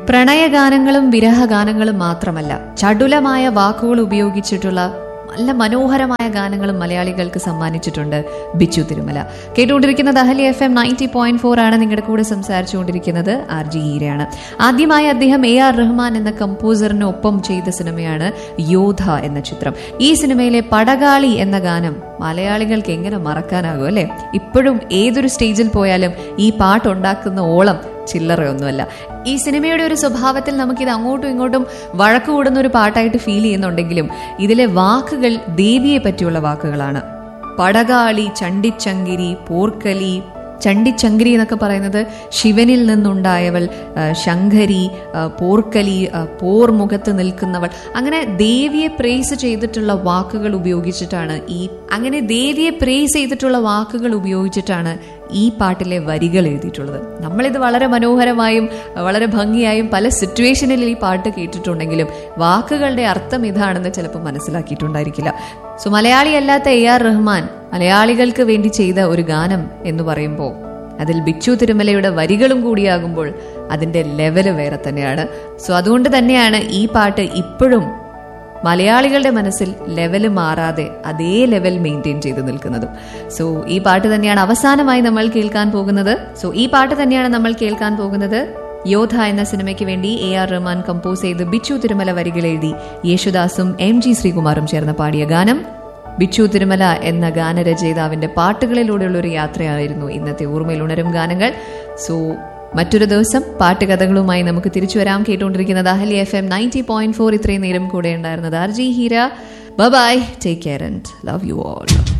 പ്രണയഗാനങ്ങളും വിരഹഗാനങ്ങളും മാത്രമല്ല, ചടുലമായ വാക്കുകൾ ഉപയോഗിച്ചിട്ടുള്ള നല്ല മനോഹരമായ ഗാനങ്ങളും മലയാളികൾക്ക് സമ്മാനിച്ചിട്ടുണ്ട് ബിച്ചു തിരുമല. കേട്ടുകൊണ്ടിരിക്കുന്നത് അഹലി FM 90.4 ആണ്. നിങ്ങളുടെ കൂടെ സംസാരിച്ചുകൊണ്ടിരിക്കുന്നത് RJ ഹീരയാണ്. ആദ്യമായി അദ്ദേഹം AR റഹ്മാൻ എന്ന കമ്പോസറിന് ഒപ്പം ചെയ്ത സിനിമയാണ് യോധ എന്ന ചിത്രം. ഈ സിനിമയിലെ പടകാളി എന്ന ഗാനം മലയാളികൾക്ക് എങ്ങനെ മറക്കാനാകും അല്ലെ? ഇപ്പോഴും ഏതൊരു സ്റ്റേജിൽ പോയാലും ഈ പാട്ടുണ്ടാക്കുന്ന ഓളം ചില്ലറയൊന്നുമല്ല. ഈ സിനിമയുടെ ഒരു സ്വഭാവത്തിൽ നമുക്കിത് അങ്ങോട്ടും ഇങ്ങോട്ടും വഴക്ക് കൂടുന്ന ഒരു പാട്ടായിട്ട് ഫീൽ ചെയ്യുന്നുണ്ടെങ്കിലും ഇതിലെ വാക്കുകൾ ദേവിയെ പറ്റിയുള്ള വാക്കുകളാണ്. പടകാളി, ചണ്ടിച്ചങ്കിരി, പോർക്കലി. ചണ്ടിച്ചങ്കിരി എന്നൊക്കെ പറയുന്നത് ശിവനിൽ നിന്നുണ്ടായവൾ, ശങ്കരി, പോർക്കലി, പോർമുഖത്ത് നിൽക്കുന്നവൾ. അങ്ങനെ ദേവിയെ പ്രേസ് ചെയ്തിട്ടുള്ള വാക്കുകൾ ഉപയോഗിച്ചിട്ടാണ് ഈ പാട്ടിലെ വരികൾ എഴുതിയിട്ടുള്ളത്. നമ്മളിത് വളരെ മനോഹരമായും വളരെ ഭംഗിയായും പല സിറ്റുവേഷനിൽ ഈ പാട്ട് കേട്ടിട്ടുണ്ടെങ്കിലും വാക്കുകളുടെ അർത്ഥം ഇതാണെന്ന് ചിലപ്പോൾ മനസ്സിലാക്കിയിട്ടുണ്ടായിരിക്കില്ല. സോ മലയാളിയല്ലാത്ത AR റഹ്മാൻ മലയാളികൾക്ക് വേണ്ടി ചെയ്ത ഒരു ഗാനം എന്ന് പറയുമ്പോൾ അതിൽ ബിച്ചു തിരുമലയുടെ വരികളും കൂടിയാകുമ്പോൾ അതിന്റെ ലെവല് വേറെ തന്നെയാണ്. സോ അതുകൊണ്ട് തന്നെയാണ് ഈ പാട്ട് ഇപ്പോഴും മലയാളികളുടെ മനസ്സിൽ ലെവല് മാറാതെ അതേ ലെവൽ മെയിൻറ്റെയിൻ ചെയ്ത് നിൽക്കുന്നതും. സോ ഈ പാട്ട് തന്നെയാണ് അവസാനമായി നമ്മൾ കേൾക്കാൻ പോകുന്നത്. യോധ എന്ന സിനിമയ്ക്ക് വേണ്ടി AR റഹ്മാൻ കമ്പോസ് ചെയ്ത് ബിച്ചു തിരുമല വരികൾ എഴുതി യേശുദാസും MG ശ്രീകുമാറും ചേർന്ന് പാടിയ ഗാനം. ബിച്ചു തിരുമല എന്ന ഗാനരചയിതാവിന്റെ പാട്ടുകളിലൂടെയുള്ള ഒരു യാത്രയായിരുന്നു ഇന്നത്തെ ഓർമ്മയിൽ ഉണരും ഗാനങ്ങൾ. സോ മറ്റൊരു ദിവസം പാട്ടുകഥകളുമായി നമുക്ക് തിരിച്ചു വരാം. കേട്ടുകൊണ്ടിരിക്കുന്നത് അഹലി FM 90.4. ഇത്രയും നേരം കൂടെ ഉണ്ടായിരുന്നത് RJ Heera. By, take care and love you all.